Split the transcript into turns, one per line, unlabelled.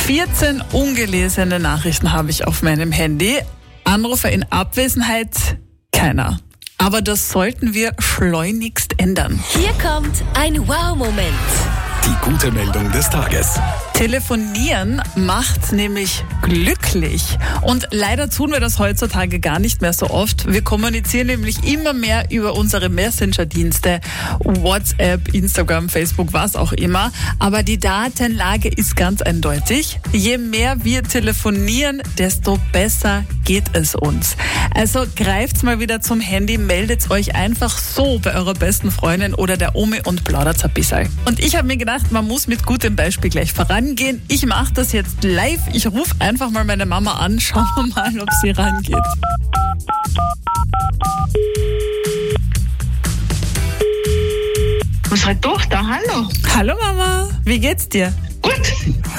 14 ungelesene Nachrichten habe ich auf meinem Handy. Anrufer in Abwesenheit keiner. Aber das sollten wir schleunigst ändern.
Hier kommt ein Wow-Moment.
Die gute Meldung des Tages.
Telefonieren macht nämlich glücklich. Und leider tun wir das heutzutage gar nicht mehr so oft. Wir kommunizieren nämlich immer mehr über unsere Messenger-Dienste, WhatsApp, Instagram, Facebook, was auch immer. Aber die Datenlage ist ganz eindeutig. Je mehr wir telefonieren, desto besser geht es uns. Also greift's mal wieder zum Handy, meldet euch einfach so bei eurer besten Freundin oder der Omi und plaudert ein bisschen. Und ich habe mir gedacht, man muss mit gutem Beispiel gleich vorangehen. Ich mache das jetzt live. Ich rufe einfach mal meine Mama an. Schauen wir mal, ob sie rangeht.
Unsere Tochter, hallo.
Hallo Mama, wie geht's dir?
Gut.